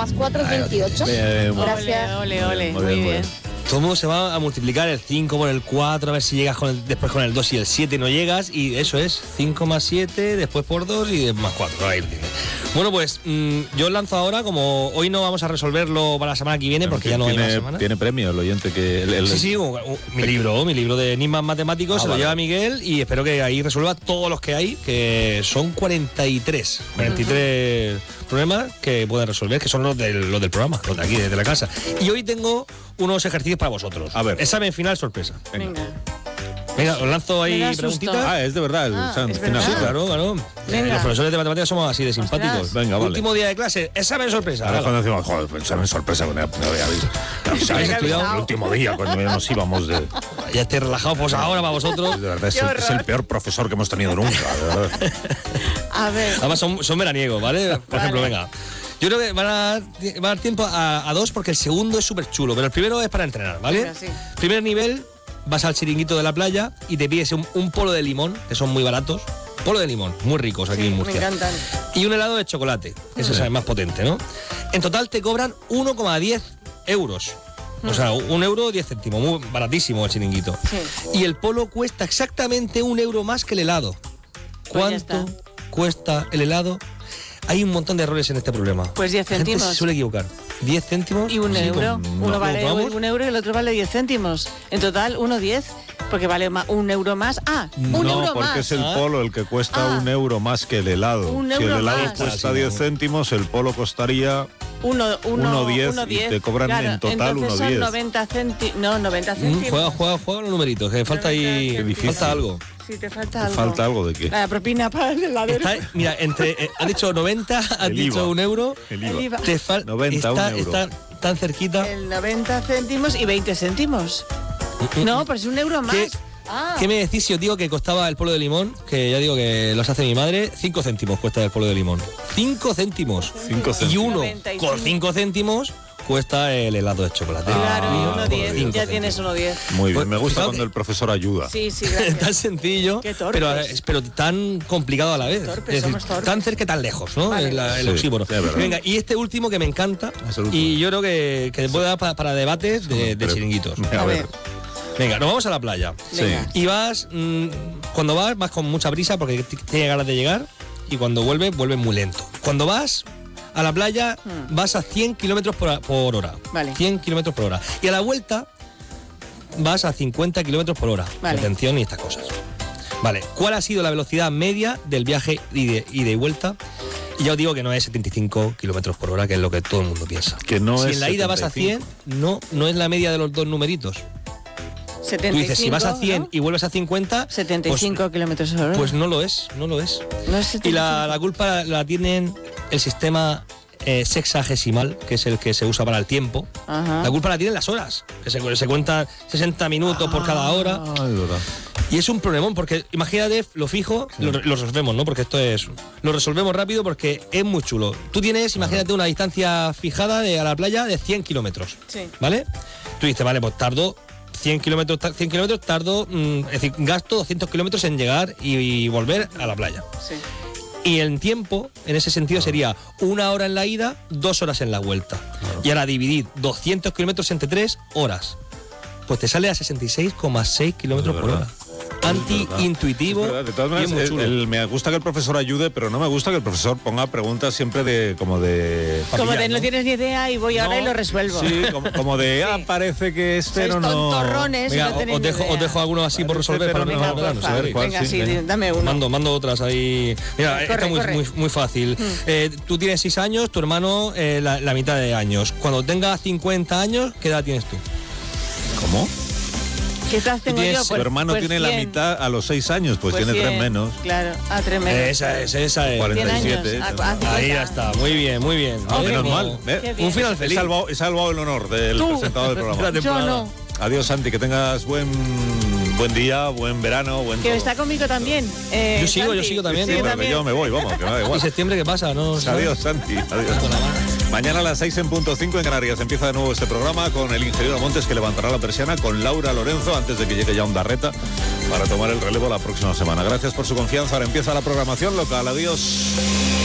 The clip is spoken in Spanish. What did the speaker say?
más 4 es 28. Gracias. Ole, muy bien. Todo el mundo se va a multiplicar el 5 por el 4, a ver si llegas después con el 2 y el 7 no llegas, y eso es 5 más 7, después por 2 y más 4. Ahí lo tienes. Bueno, pues yo lanzo ahora, como hoy no vamos a resolverlo para la semana que viene, porque ya no hay una semana. Tiene premio el oyente que... Sí, mi libro de enigmas matemáticos se lo lleva Miguel, y espero que ahí resuelva todos los que hay, que son 43 problemas que pueden resolver, que son los del programa, los de aquí, desde la casa. Y hoy tengo unos ejercicios para vosotros. A ver. Examen final sorpresa. Venga, os lanzo ahí preguntitas. Es de verdad el examen final. Sí, claro. Los profesores de matemáticas somos así de simpáticos. Venga, vale. Último día de clase, examen sorpresa. Ahora cuando decimos, joder, examen sorpresa, cuando habéis estudiado el último día, cuando nos íbamos de... Ya estéis relajados, pues ahora para vosotros. De verdad, es el peor profesor que hemos tenido nunca, de verdad. A ver. Además son veraniegos, ¿vale? Por ejemplo, venga. Yo creo que va a dar tiempo a dos, porque el segundo es súper chulo, pero el primero es para entrenar, ¿vale? Venga, sí. Primer nivel, vas al chiringuito de la playa y te pides un polo de limón, que son muy baratos. Polo de limón, muy ricos aquí en Murcia. Me encantan. Y un helado de chocolate, eso es más potente, ¿no? En total te cobran 1,10 euros. O sea, 1 euro 10 céntimos, muy baratísimo el chiringuito. Sí. Y el polo cuesta exactamente 1 euro más que el helado. ¿Cuánto cuesta el helado? Hay un montón de errores en este problema. Pues 10 céntimos. La gente se suele equivocar. 10 céntimos. Y 1 euro. Uno vale 1 euro y el otro vale 10 céntimos. En total, 1,10. Porque vale 1 euro más. Un euro No, porque más. es el polo el que cuesta 1 euro más que el helado. Si el helado más. cuesta 10 céntimos, el polo costaría 1,10 y te cobran en total 1,10. Son 90 céntimos. No, 90 céntimos. Juega los numeritos, que falta ahí. Falta algo. Sí, te falta algo. ¿Falta algo de qué? La propina para el heladero. Mira, has dicho 90, has dicho 1 euro. El IVA. Te falta 90, 1 euro. Está tan cerquita. El 90 céntimos y 20 céntimos. No, pero es 1 euro más. ¿Qué me decís si os digo que costaba el polo de limón? Que ya digo que los hace mi madre. 5 céntimos cuesta el polo de limón. 5 céntimos. 5 céntimos. Y uno 95. con 5 céntimos cuesta el helado de chocolate. Claro, y 1,10. Ya 5 tienes 1,10. Muy bien, Pues, me gusta fijaos cuando el profesor ayuda. Sí, gracias. Tan sencillo, Qué torpes. pero tan complicado a la vez. Torpes, es decir, somos torpes. tan cerca y tan lejos, ¿no? Vale. El Sí, oxímono. sí, es verdad. Venga, y este último que me encanta, Es el último. y yo creo que puede dar para debates de Pero- chiringuitos. A ver. Venga, nos vamos a la playa. Venga. Y vas, cuando vas con mucha prisa porque tienes ganas de llegar, y cuando vuelves muy lento. Cuando vas a la playa, vas a 100 kilómetros por hora. Vale. 100 kilómetros por hora. Y a la vuelta, vas a 50 kilómetros por hora. Vale. Atención y estas cosas. Vale, ¿cuál ha sido la velocidad media del viaje ida y vuelta? Y ya os digo que no es 75 kilómetros por hora, que es lo que todo el mundo piensa. Que no si es en la ida vas a 100, 75. no es la media de los dos numeritos. 75, Tú dices, si vas a 100 ¿no? y vuelves a 50, 75 kilómetros por hora. pues no lo es. No es Y 75. la culpa la tienen el sistema sexagesimal, que es el que se usa para el tiempo. Ajá. La culpa la tienen las horas, que se cuentan 60 minutos por cada hora. Ah, es verdad. Y es un problemón, porque imagínate, lo fijo, lo resolvemos, ¿no? Porque lo resolvemos rápido porque es muy chulo. Tú tienes, imagínate, una distancia fijada a la playa de 100 kilómetros, Sí. ¿vale? Tú dices, vale, pues tardo 100 kilómetros, tardo, es decir, gasto 200 kilómetros en llegar y volver a la playa. Sí. Y el tiempo, en ese sentido, sería 1 hora en la ida, 2 horas en la vuelta. Y ahora dividid 200 kilómetros entre 3 horas. Pues te sale a 66,6 kilómetros por hora. Anti-intuitivo. Es verdad. De todas y es muy maneras, chulo. me gusta que el profesor ayude, pero no me gusta que el profesor ponga preguntas siempre como de... Como de ¿no? no tienes ni idea y voy ahora y lo resuelvo. Sí, como de, parece que es, pero Sois no... tontorrones y Venga, no tenéis os ni dejo, idea. os dejo algunos así por resolver. pero para no, no Por verano, favor, ¿cuál? venga, Sí, sí, venga. dame uno. Mando otras ahí. Mira, esta Corre, muy, corre. muy, muy fácil. Tú tienes 6 años, tu hermano la mitad de años. Cuando tengas 50 años, ¿qué edad tienes tú? ¿Cómo? ¿Qué edad tengo tienes- yo? Tu hermano tiene la 100. mitad a los 6 años, pues tiene 100. 3 menos. Claro, 3 menos. Esa es. 47. 100 años. Ahí ya está, muy bien, muy bien. Ah, ¿Vale? menos Como- mal. Qué bien. Un final feliz. He salvado el honor del Tú. presentador del programa. La Yo temporada. no. Adiós, Santi, que tengas buen día, buen verano, buen Que todo. está conmigo también. Yo sigo también. Sí, ¿eh? Pero que también. yo me voy, vamos, que me da ¿Y igual. septiembre qué pasa? ¿No? Adiós, Santi. Adiós. Mañana a las 6:05 en Canarias empieza de nuevo este programa con el ingeniero Montes, que levantará la persiana, con Laura Lorenzo, antes de que llegue ya Ondarreta, para tomar el relevo la próxima semana. Gracias por su confianza. Ahora empieza la programación local. Adiós.